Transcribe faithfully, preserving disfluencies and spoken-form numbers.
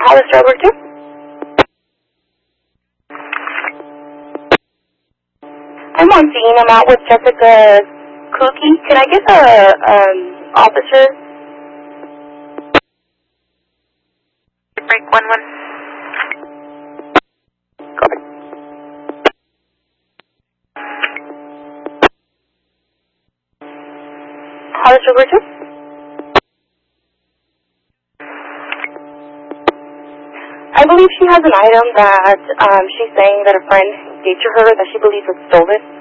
Hollister over two. I'm on scene. I'm out with Jessica Cookie. Can I get a um, officer? Break one one. Go ahead. Hollister over two. I believe she has an item that um, she's saying that a friend gave to her that she believes was stolen.